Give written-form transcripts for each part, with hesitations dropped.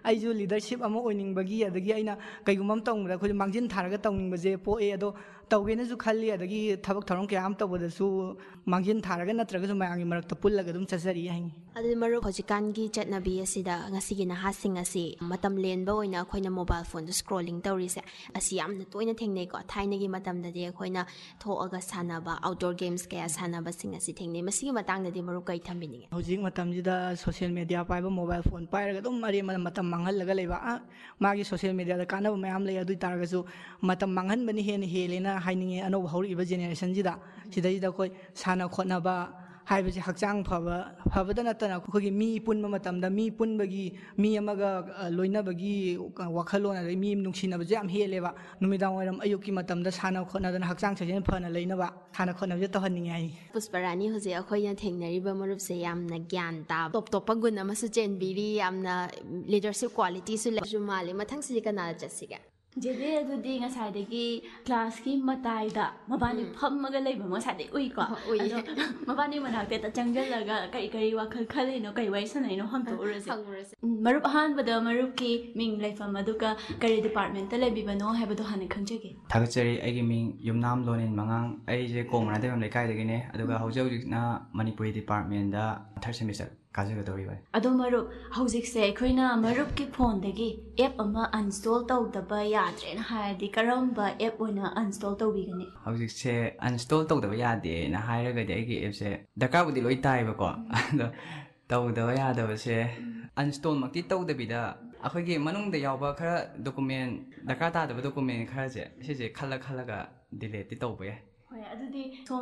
ꯑꯩꯁꯨ ꯂꯤꯗꯔꯁꯤꯞ ꯑꯃ ꯑꯣꯏꯅꯤꯡꯕꯒꯤ ꯑꯗꯒꯤ ꯑꯩꯅ ꯀꯩꯒꯨꯝꯕ ꯑꯃ ꯇꯧꯕꯗ ꯑꯩꯈꯣꯏ ꯃꯥꯡꯖꯤꯟ ꯊꯥꯔꯒ ꯇꯧꯅꯤꯡꯕꯁꯦ ꯄꯣꯛꯑꯦ ꯑꯗꯣ ꯇꯧꯒꯦꯅꯁꯨ ꯈꯜꯂꯤ ꯑꯗꯒꯤ ꯊꯕꯛ ꯊꯧꯔꯝ ꯀꯌꯥ ꯑꯃ ꯇꯧꯕꯗꯁꯨ ꯃꯥꯡꯖꯤꯟ ꯊꯥꯔꯒ ꯅꯠꯇ꯭ꯔꯒꯁꯨ ꯃꯌꯥꯝꯒꯤ ꯃꯔꯛꯇ ꯄꯨꯜꯂꯒ ꯑꯗꯨꯝ ꯆꯠꯆꯔꯤ ꯍꯥꯏꯅꯤ ꯑꯗꯨꯗꯤ ꯃꯔꯨꯞ ꯍꯧꯖꯤꯛꯀꯥꯟꯒꯤ ꯆꯠꯅꯕꯤ ꯑꯁꯤꯗ ꯉꯁꯤꯒꯤ ꯅꯍꯥꯁꯤꯡ ꯑꯁꯤ ꯃꯇꯝ ꯂꯦꯟꯕ ꯑꯣꯏꯅ ꯑꯩꯈꯣꯏꯅ ꯃꯣꯕꯥꯏꯜ ꯐꯣꯟꯗ ꯁ꯭ꯀ꯭ꯔꯣꯂꯤꯡ ꯇꯧꯔꯤꯁꯦ ꯑꯁꯤ ꯌꯥꯝꯅ ꯇꯣꯏꯅ ꯊꯦꯡꯅꯩꯀꯣ ꯊꯥꯏꯅꯒꯤ ꯃꯇꯝꯗꯗꯤ ꯑꯩꯈꯣꯏꯅ ꯊꯣꯛꯑꯒ ꯁꯥꯟꯅꯕ ꯑꯥꯎꯠꯗꯣꯔ ꯒꯦꯝꯁ ꯀꯌꯥ ꯁꯥꯟꯅꯕꯁꯤꯡ ꯑꯁꯤ ꯊꯦꯡꯅꯩ ꯃꯁꯤꯒꯤ ꯃꯇꯥꯡꯗꯗꯤ ꯃꯔꯨꯞ ꯀꯔꯤ ꯊꯝꯕꯤꯅꯤꯡꯉꯤ ꯍꯧꯖꯤꯛ ꯃꯇꯝꯁꯤꯗ ꯁꯣꯁꯤꯌꯦꯜ ꯃꯦꯗꯤꯌꯥ ꯄꯥꯏꯕ ꯃꯣꯕꯥꯏꯜ ꯐꯣꯟ ꯄꯥꯏꯔꯒ ꯑꯗꯨꯝ ꯑꯔꯦꯝꯕꯗ ꯃꯇꯝ ꯃꯥꯡꯍꯜꯂꯒ ꯂꯩꯕ ꯃꯥꯒꯤ ꯁꯣꯁꯤꯌꯦꯜ ꯃꯦꯗꯤꯌꯥꯗ ꯀꯥꯟꯅꯕ ꯃꯌꯥꯝ ꯂꯩ ꯑꯗꯨ ꯑꯣꯏꯇꯥꯔꯒꯁꯨ ꯃꯇꯝ ꯃꯥꯡꯍꯟꯕꯅ ꯍꯦꯟꯅ ꯍꯦꯜꯂꯦꯅ ꯍꯥꯏꯅꯤꯡꯉꯦ ꯑꯅꯧꯕ ꯍꯧꯔꯛꯏꯕ ꯖꯦꯅꯦꯔꯦꯁꯟꯁꯤꯗ ꯁꯤꯗꯩꯁꯤꯗ ꯑꯩꯈꯣꯏ ꯁꯥꯟꯅ ꯈꯣꯠꯅꯕ ꯍꯥꯏꯕꯁꯤ ꯍꯛꯆꯥꯡ ꯐꯕꯗ ꯅꯠꯇꯅ ꯑꯩꯈꯣꯏꯒꯤ ꯃꯤ ꯄꯨꯟꯕ ꯃꯇꯝꯗ ꯃꯤ ꯄꯨꯟꯕꯒꯤ ꯃꯤ ꯑꯃꯒ ꯂꯣꯏꯅꯕꯒꯤ ꯋꯥꯈꯜꯂꯣꯟ ꯑꯗꯩ ꯃꯤ ꯅꯨꯡꯁꯤꯅꯕꯁꯦ ꯌꯥꯝ ꯍꯦꯜꯂꯦꯕ ꯅꯨꯃꯤꯗꯥꯡ ꯋꯥꯏꯔꯝ ꯑꯌꯨꯛꯀꯤ ꯃꯇꯝꯗ ꯁꯥꯟꯅ ꯈꯣꯠꯅꯗꯅ ꯍꯛꯆꯥꯡ ꯁꯥꯖꯦꯜ ꯐꯅ ꯂꯩꯅꯕ ꯁꯥꯟꯅ ꯈꯣꯠꯅꯕꯁꯦ ꯇꯧꯍꯟꯅꯤꯡꯉꯦ ꯍꯥꯏ ꯄꯨꯁꯄꯔꯥꯅꯤ ꯍꯧꯖꯤꯛ ꯑꯩꯈꯣꯏꯅ ꯊꯦꯡꯅꯔꯤꯕ ꯃꯔꯨꯞꯁꯦ ꯌꯥꯝꯅ ꯒ꯭ꯌꯥꯟ ꯇꯥꯕ ꯇꯣꯞ ꯇꯣꯞꯄ ꯒꯨꯟ ꯑꯃꯁꯨ ꯆꯦꯟꯕꯤꯔꯤ ꯌꯥꯝꯅ ꯂꯤꯗꯔꯁꯤꯞ ꯀ꯭ꯋꯥꯂꯤꯇꯤꯁꯨ ꯂꯩꯁꯨ ꯃꯥꯜꯂꯤ ꯃꯊꯪꯁꯤꯗꯤ ꯀꯅꯥꯗ ꯆꯠꯁꯤꯒꯦ ꯖꯦꯗꯦ ꯑꯗꯨꯗꯤ ꯉꯁꯥꯏꯗꯒꯤ ꯀ꯭ꯂꯥꯁꯀꯤ ꯃꯇꯥꯏꯗ ꯃꯕꯥꯅꯤ ꯐꯝꯃꯒ ꯂꯩꯕ ꯉꯁꯥꯏꯗꯒꯤ ꯎꯏꯀꯣ ꯑꯗꯣ ꯃꯕꯥꯅꯤ ꯃꯅꯥꯛꯇ ꯆꯪꯁꯤꯜꯂꯒ ꯀꯔꯤ ꯋꯥꯈꯜ ꯈꯜꯂꯤꯅꯣ ꯀꯔꯤ ꯋꯥꯔꯤ ꯁꯥꯟꯅꯩꯅꯣ ꯍꯪꯇꯣꯛꯎꯔꯁꯦ ꯃꯔꯨꯞ ꯑꯍꯥꯟꯕꯗ ꯃꯔꯨꯞꯀꯤ ꯃꯤꯡ ꯂꯩꯐꯝ ꯑꯗꯨꯒ ꯀꯔꯤ ꯗꯤꯄꯥꯔꯠꯃꯦꯟꯇ ꯂꯩꯕꯤꯕꯅꯣ ꯍꯥꯏꯕꯗꯣ ꯍꯥꯟꯅ ꯈꯪꯖꯒꯦ ꯊꯥꯒꯠꯆꯔꯤ ꯑꯩꯒꯤ ꯃꯤꯡ ꯌꯨꯝꯅꯥꯝ ꯂꯣꯅꯤꯟ ꯃꯉꯥꯡ ꯑꯩꯁꯦ ꯀꯣꯡꯃꯅꯥꯊꯦꯝꯕꯝ ꯂꯩꯀꯥꯏꯗꯒꯤꯅꯦ ꯑꯗꯨꯒ ꯍꯧꯖꯤꯛꯅ ꯃꯅꯤꯄꯨꯔꯤ ꯗꯤꯄꯥꯔꯠꯃꯦꯟꯗ ꯊꯥꯔꯠ ꯁꯦꯃꯤꯁꯇꯔ ꯀꯥꯖꯒꯗꯧꯔꯤꯕ ꯑꯗꯣ ꯃꯔꯨꯞ ꯍꯧꯖꯤꯛꯁꯦ ꯑꯩꯈꯣꯏꯅ ꯃꯔꯨꯞꯀꯤ ꯐꯣꯟꯗꯒꯤ ꯑꯦꯞ ꯑꯃ ꯑꯟꯁꯇꯣꯜ ꯇꯧꯗꯕ ꯌꯥꯗ꯭ꯔꯦꯅ ꯍꯥꯏꯔꯗꯤ ꯀꯔꯝꯕ ꯑꯦꯞ ꯑꯣꯏꯅ ꯑꯟꯁꯇꯣꯜ ꯇꯧꯕꯤꯒꯅꯤ ꯍꯧꯖꯤꯛꯁꯦ ꯑꯟꯁꯇꯣꯜ ꯇꯧꯗꯕ ꯌꯥꯗꯦꯅ ꯍꯥꯏꯔꯒꯗꯤ ꯑꯩꯒꯤ ꯑꯦꯞꯁꯦ ꯗꯔꯀꯥꯔꯕꯨꯗꯤ ꯂꯣꯏ ꯇꯥꯏꯕꯀꯣ ꯑꯗꯣ ꯇꯧꯗꯕ ꯌꯥꯗꯕꯁꯦ ꯑꯟꯁꯇꯣꯜꯃꯛꯇꯤ ꯇꯧꯗꯕꯤꯗ ꯑꯩꯈꯣꯏꯒꯤ ꯃꯅꯨꯡꯗ ꯌꯥꯎꯕ ꯈꯔ ꯗꯣꯀꯨꯃꯦꯟ ꯗꯔꯀꯥꯔ ꯇꯥꯗꯕ ꯗꯣꯀꯨꯃꯦꯟ ꯈꯔꯁꯦ ꯁꯤꯁꯦ ꯈꯜꯂꯒ ꯗꯤꯂꯦꯠꯇꯤ ꯇꯧꯕ ꯌꯥꯏ ꯍꯣꯏ ꯑꯗꯨꯗꯤ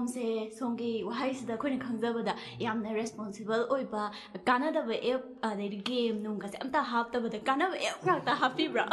ꯁꯣꯝꯒꯤ ꯋꯥꯍꯩꯁꯤꯗ ꯑꯩꯈꯣꯏꯅ ꯈꯪꯖꯕꯗ ꯌꯥꯝꯅ ꯔꯦꯁꯄꯣꯟꯁꯤꯕꯜ ꯑꯣꯏꯕ ꯀꯥꯟꯅꯗꯕ ꯑꯦꯞ ꯑꯗꯩꯗꯤ ꯒꯦꯝ ꯅꯨꯡꯒꯁꯦ ꯑꯝꯇ ꯍꯥꯞꯇꯕꯗ ꯀꯥꯟꯅꯕ ꯑꯦꯞ ꯉꯥꯛꯇ ꯍꯥꯞꯄꯤꯕ꯭ꯔꯥ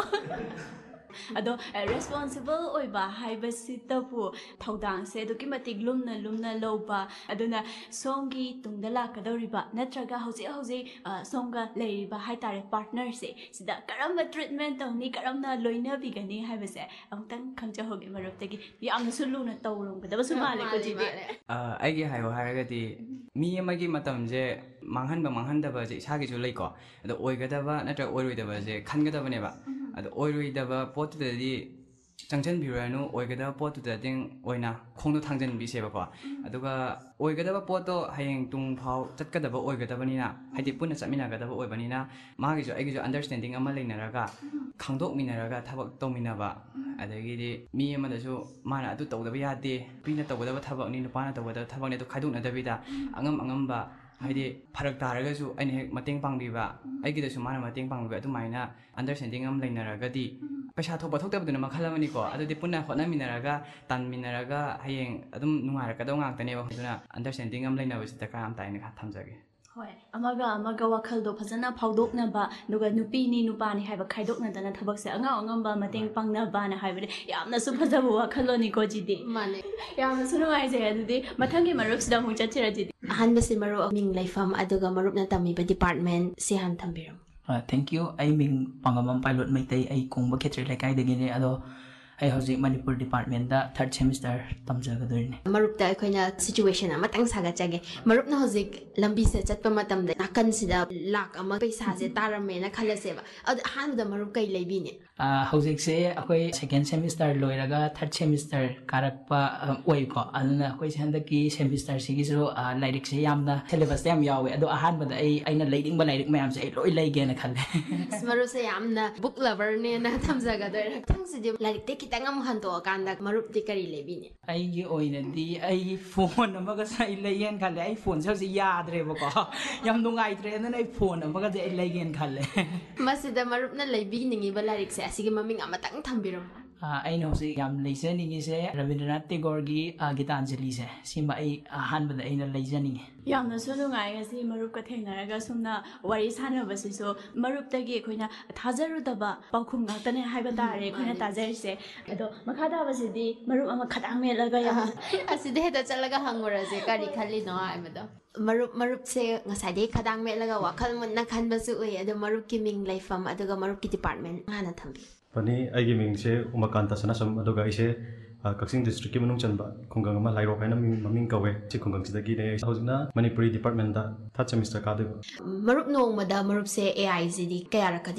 ꯑꯗꯣ ꯔꯦꯁꯄꯣꯟꯁꯤꯕꯜ ꯑꯣꯏꯕ ꯍꯥꯏꯕꯁꯤꯇꯕꯨ ꯊꯧꯗꯥꯡꯁꯦ ꯑꯗꯨꯛꯀꯤ ꯃꯇꯤꯛ ꯂꯨꯝꯅ ꯂꯧꯕ ꯑꯗꯨꯅ ꯁꯣꯝꯒꯤ ꯇꯨꯡꯗ ꯂꯥꯛꯀꯗꯧꯔꯤꯕ ꯅꯠꯇ꯭ꯔꯒ ꯍꯧꯖꯤꯛ ꯁꯣꯝꯒ ꯂꯩꯔꯤꯕ ꯍꯥꯏꯇꯥꯔꯦ ꯄꯥꯔꯠꯅꯔꯁꯦ ꯁꯤꯗ ꯀꯔꯝꯕ ꯇ꯭ꯔꯤꯠꯃꯦꯟ ꯇꯧꯅꯤ ꯀꯔꯝꯅ ꯂꯣꯏꯅꯕꯤꯒꯅꯤ ꯍꯥꯏꯕꯁꯦ ꯑꯃꯨꯛꯇꯪ ꯈꯪꯖꯍꯧꯒꯦ ꯃꯔꯨꯞꯇꯒꯤ ꯌꯥꯝꯅꯁꯨ ꯂꯨꯅ ꯇꯧꯔꯝꯒꯗꯕꯁꯨ ꯃꯥꯜꯂꯦꯀꯣ ꯖꯤꯗꯤ ꯑꯩꯒꯤ ꯍꯥꯏꯌꯣ ꯍꯥꯏꯔꯒꯗꯤ ꯃꯤ ꯑꯃꯒꯤ ꯃꯇꯝꯁꯦ ꯃꯥꯡꯍꯟꯗꯕꯁꯦ ꯏꯁꯥꯒꯤꯁꯨ ꯂꯩꯀꯣ ꯑꯗꯣ ꯑꯣꯏꯒꯗꯕ ꯅꯠꯇ꯭ꯔꯒ ꯑꯣꯏꯔꯣꯏꯗꯕꯁꯦ ꯈꯟꯒꯗꯕꯅꯦꯕ ꯑꯗꯣ ꯑꯣꯏꯔꯣꯏꯗꯕ ꯄꯣꯠꯇꯨꯗꯗꯤ ꯆꯪꯁꯤꯟꯕꯤꯔꯨꯔꯅꯨ ꯑꯣꯏꯒꯗꯕ ꯄꯣꯠꯇꯨꯗꯗꯤ ꯑꯣꯏꯅ ꯈꯣꯡꯗꯣ ꯊꯥꯡꯖꯟꯕꯤꯁꯦꯕꯀꯣ ꯑꯗꯨꯒ ꯑꯣꯏꯒꯗꯕ ꯄꯣꯠꯇꯣ ꯍꯌꯦꯡ ꯇꯨꯡ ꯐꯥꯎ ꯆꯠꯀꯗꯕ ꯑꯣꯏꯒꯗꯕꯅꯤ나 ꯍꯥꯏꯗꯤ ꯄꯨꯟꯅ ꯆꯠꯃꯤꯟꯅꯒꯗꯕ ꯑꯣꯏꯕꯅꯤꯅ ꯃꯥꯒꯤꯁꯨ ꯑꯩꯒꯤꯁꯨ ꯑꯟꯗꯔꯁꯇꯦꯟꯗꯤꯡ ꯑꯃ ꯂꯩꯅꯔꯒ ꯈꯪꯗꯣꯛꯃꯤꯟꯅꯔꯒ ꯊꯕꯛ ꯇꯧꯃꯤꯟꯅꯕ ꯑꯗꯒꯤꯗꯤ ꯃꯤ ꯑꯃꯗꯁꯨ ꯃꯥꯅ ꯑꯗꯨ ꯇꯧꯗꯕ ꯌꯥꯗꯦ ꯅꯨꯄꯤꯅ ꯇꯧꯒꯗꯕ ꯊꯕꯛꯅꯤ ꯅꯨꯄꯥꯅ ꯇꯧꯒꯗꯕ ꯊꯕꯛꯅꯤ ꯑꯗꯨ ꯈꯥꯏꯗꯣꯛꯅꯗꯕꯤꯗ ꯑꯉꯝꯕ ꯍꯥꯏꯗꯤ ꯐꯔꯛ ꯇꯥꯔꯒꯁꯨ ꯑꯩꯅ ꯍꯦꯛ ꯃꯇꯦꯡ ꯄꯥꯡꯕꯤꯕ ꯑꯩꯒꯤꯗꯁꯨ ꯃꯥꯅ ꯃꯇꯦꯡ ꯄꯥꯡꯕꯤꯕ ꯑꯗꯨꯃꯥꯏꯅ ꯑꯟꯗꯔꯁꯇꯦꯟꯗꯤꯡ ꯑꯃ ꯂꯩꯅꯔꯒꯗꯤ ꯄꯩꯁꯥ ꯊꯣꯛꯄ ꯊꯣꯛꯇꯕꯗꯨꯅ ꯃꯈꯜ ꯑꯃꯅꯤꯀꯣ ꯑꯗꯨꯗꯤ ꯄꯨꯟꯅ ꯍꯣꯠꯅꯃꯤꯟꯅꯔꯒ ꯇꯥꯟꯃꯤꯟꯅꯔꯒ ꯍꯌꯦꯡ ꯑꯗꯨꯝ ꯅꯨꯡꯉꯥꯏꯔꯛꯀꯗꯕ ꯉꯥꯛꯇꯅꯦꯕ ꯑꯗꯨꯅ ꯑꯟꯗꯔꯁꯇꯦꯟꯗꯤꯡ ꯑꯃ ꯂꯩꯅꯕꯁꯤ ꯗꯔꯀꯥꯔ ꯌꯥꯝ ꯇꯥꯏꯅ ꯊꯝꯖꯒꯦ ꯍꯣꯏ ꯑꯃꯒ ꯋꯥꯈꯜꯗꯣ ꯐꯖꯅ ꯐꯥꯎꯗꯣꯛꯅꯕ ꯑꯗꯨꯒ ꯅꯨꯄꯤꯅꯤ ꯅꯨꯄꯥꯅꯤ ꯍꯥꯏꯕ ꯈꯥꯏꯗꯣꯛꯅꯗꯅ ꯊꯕꯛꯁꯦ ꯑꯉꯝꯕ ꯃꯇꯦꯡ ꯄꯥꯡꯅꯕꯅ ꯍꯥꯏꯕꯗꯤ ꯌꯥꯝꯅꯁꯨ ꯐꯖꯕ ꯋꯥꯈꯜꯂꯣꯟꯅꯤꯀꯣ ꯖꯤꯗꯤ ꯃꯥꯅꯦ ꯌꯥꯝꯅꯁꯨ ꯅꯨꯡꯉꯥꯏꯖꯩ ꯑꯗꯨꯗꯤ ꯃꯊꯪꯒꯤ ꯃꯔꯨꯞꯁꯤꯗ ꯑꯃꯨꯛ ꯆꯠꯁꯤꯔ ꯖꯤꯗꯤ ꯑꯍꯥꯟꯕꯁꯤ ꯃꯔꯨꯞ ꯃꯤꯡ ꯂꯩꯐꯝ ꯑꯗꯨꯒ ꯃꯔꯨꯞꯅ ꯇꯝꯃꯤꯕ ꯗꯤꯄꯥꯔꯠꯃꯦꯟ ꯁꯤ ꯍꯥꯟꯅ ꯊꯝꯕꯤꯔꯝꯃꯨ ꯊꯦꯡꯛ ꯌꯨ ꯑꯩ ꯃꯤꯡ ꯄꯥꯡꯒꯝꯕꯝ ꯄꯥꯏꯂꯣꯠ ꯃꯩꯇꯩ ꯑꯩ ꯀꯣꯡꯕ ꯈꯦꯇ꯭ꯔꯤ ꯂꯩꯀꯥꯏꯗꯒꯤꯅꯦ ꯑꯗꯣ ꯑꯩ ꯍꯧꯖꯤꯛ ꯃꯅꯤꯄꯨꯔ ꯗꯤꯄꯥꯔꯠꯃꯦꯟꯗ ꯊꯥꯔꯠ ꯁꯦꯃꯤꯁꯇꯔ ꯇꯝꯖꯒꯗꯣꯏꯅꯦ ꯃꯔꯨꯞꯇ ꯑꯩꯈꯣꯏꯅ ꯁꯤꯆꯨꯋꯦꯁꯟ ꯑꯃꯇꯪ ꯁꯥꯒꯠꯆꯒꯦ ꯃꯔꯨꯞꯅ ꯍꯧꯖꯤꯛ ꯂꯝꯕꯤꯁꯦ ꯆꯠꯄ ꯃꯇꯝꯗ ꯅꯥꯀꯟꯁꯤꯗ ꯂꯥꯛ ꯑꯃ ꯄꯩꯁꯥꯁꯦ ꯇꯥꯔꯝꯃꯦꯅ ꯈꯜꯂꯁꯦꯕ ꯑꯗꯨ ꯑꯍꯥꯟꯕꯗ ꯃꯔꯨꯞ ꯀꯩ ꯂꯩꯕꯤꯅꯦ ꯍꯧꯖꯤꯛꯁꯦ ꯑꯩꯈꯣꯏ ꯁꯦꯀꯦꯟ ꯁꯦꯃꯤꯁꯇꯔ ꯂꯣꯏꯔꯒ ꯊꯥꯔꯠ ꯁꯦꯃꯤꯁꯇꯔ ꯀꯥꯔꯛꯄ ꯑꯣꯏꯀꯣ ꯑꯗꯨꯅ ꯑꯩꯈꯣꯏꯁꯦ ꯍꯟꯗꯛꯀꯤ ꯁꯦꯃꯤꯁꯇꯔꯁꯤꯒꯤꯁꯨ ꯂꯥꯏꯔꯤꯛꯁꯦ ꯌꯥꯝꯅ ꯁꯦꯂꯦꯕꯁꯇ ꯌꯥꯝ ꯌꯥꯎꯋꯦ ꯑꯗꯣ ꯑꯍꯥꯟꯕꯗ ꯑꯩꯅ ꯂꯩꯅꯤꯡꯕ ꯂꯥꯏꯔꯤꯛ ꯃꯌꯥꯝꯁꯦ ꯑꯩ ꯂꯣꯏ ꯂꯩꯒꯦꯅ ꯈꯜꯂꯦ ꯃꯔꯨꯞꯁꯦ ꯌꯥꯝꯅ ꯕꯨꯛ ꯂቨꯔꯅꯦꯅ ꯊꯝꯖꯒꯗꯣꯏꯔꯥ ꯃꯊꯪꯁꯤꯗꯤ ꯂꯥꯏꯔꯤꯛꯇꯩ ꯈꯤꯇꯪ ꯑꯃꯨꯛ ꯍꯟꯇꯣꯛꯑꯀꯥꯟꯗ ꯃꯔꯨꯞꯇꯤ ꯀꯔꯤ ꯂꯩꯕꯤꯅꯦ ꯑꯩꯒꯤ ꯑꯣꯏꯅꯗꯤ ꯑꯩ ꯐꯣꯟ ꯑꯃꯒꯁꯨ ꯑꯩ ꯂꯩꯒꯦꯅ ꯈꯜꯂꯦ ꯑꯩ ꯐꯣꯟꯁꯦ ꯍꯧꯖꯤꯛ ꯌꯥꯗ꯭ꯔꯦꯕꯀꯣ ꯌꯥꯝ ꯅꯨꯡꯉꯥꯏꯇ꯭ꯔꯦ ꯑꯗꯨꯅ ꯑꯩ ꯐꯣꯟ ꯑꯃꯒꯁꯦ ꯑꯩ ꯂꯩꯒꯦꯅ ꯈꯜꯂꯦ ꯃꯁꯤꯗ ꯃꯔꯨꯞꯅ ꯂꯩꯕꯤꯅꯤꯡꯉꯤꯕ ꯂꯥꯏꯔꯤꯛꯁꯦ ꯑꯁꯤꯒꯤ ꯃꯃꯤꯡ ꯑꯃꯇꯪ ꯊꯝꯕꯤꯔꯝꯃꯨ ꯑꯩꯅ ꯍꯧꯖꯤꯛ ꯌꯥꯝ ꯂꯩꯖꯅꯤꯡꯉꯤꯁꯦ ꯔꯕꯤꯟꯗ꯭ꯔꯅꯥꯊ ꯇꯦꯒꯣꯔꯒꯤ ꯒꯤꯇꯥꯟꯖꯂꯤꯁꯦ ꯁꯤꯃ ꯑꯩ ꯑꯍꯥꯟꯕꯗ ꯑꯩꯅ ꯂꯩꯖꯅꯤꯡꯉꯤ ꯌꯥꯝꯅꯁꯨ ꯅꯨꯡꯉꯥꯏ ꯉꯁꯤ ꯃꯔꯨꯞꯀ ꯊꯦꯡꯅꯔꯒ ꯁꯨꯝꯅ ꯋꯥꯔꯤ ꯁꯥꯟꯅꯕꯁꯤꯁꯨ ꯃꯔꯨꯞꯇꯒꯤ ꯑꯩꯈꯣꯏꯅ ꯊꯥꯖꯔꯨꯗꯕ ꯄꯥꯎꯈꯨꯝ ꯉꯥꯛꯇꯅꯦ ꯍꯥꯏꯕ ꯇꯥꯔꯦ ꯑꯩꯈꯣꯏꯅ ꯇꯥꯖꯔꯤꯁꯦ ꯑꯗꯣ ꯃꯈꯥ ꯇꯥꯕꯁꯤꯗꯤ ꯃꯔꯨꯞ ꯑꯃ ꯈꯗꯥꯡ ꯃꯦꯠꯂꯒ ꯌꯥꯝ ꯑꯁꯤꯗ ꯍꯦꯛꯇ ꯆꯠꯂꯒ ꯍꯪꯉꯨꯔꯁꯦ ꯀꯔꯤ ꯈꯜꯂꯤꯅꯣ ꯍꯥꯏꯕꯗꯣ ꯃꯔꯨꯞꯁꯦ ꯉꯁꯥꯏꯗꯒꯤ ꯈꯗꯥꯡ ꯃꯦꯠꯂꯒ ꯋꯥꯈꯜ ꯃꯨꯟꯅ ꯈꯟꯕꯁꯨ ꯎꯏ ꯑꯗꯣ ꯃꯔꯨꯞꯀꯤ ꯃꯤꯡ ꯂꯩꯐꯝ ꯑꯗꯨꯒ ꯃꯔꯨꯞꯀꯤ ꯗꯤꯄꯥꯔꯠꯃꯦꯟ ꯍꯥꯟꯅ ꯊꯝꯕꯤ ꯄꯅꯤ ꯑꯩꯒꯤ ꯃꯤꯡꯁꯦ ꯎꯃꯥꯀꯥꯟꯇ ꯁꯅꯥꯁꯝ ꯑꯗꯨꯒ ꯑꯩꯁꯦ ꯀꯛꯆꯤꯡ ꯗꯤꯁꯇ꯭ꯔꯤꯛꯀꯤ ꯃꯅꯨꯡ ꯆꯟꯕ ꯈꯨꯡꯒꯪ ꯑꯃ ꯂꯥꯏꯔꯣꯛ ꯍꯥꯏꯅ ꯃꯃꯤꯡ ꯀꯧꯋꯦ ꯁꯤ ꯈꯨꯡꯒꯪꯁꯤꯗꯒꯤꯅꯦ ꯍꯧꯖꯤꯛꯅ ꯃꯅꯤꯄꯨꯔꯤ ꯗꯤꯄꯥꯔꯠꯃꯦꯟꯇ ꯊꯥꯔꯠ ꯁꯦꯃꯤꯁꯇꯔ ꯀꯥꯗꯣꯏꯕ ꯃꯔꯨꯞ ꯅꯣꯡꯃꯗ ꯃꯔꯨꯞꯁꯦ AIꯁꯤꯗꯤ ꯀꯌꯥꯔꯛꯀꯗꯤ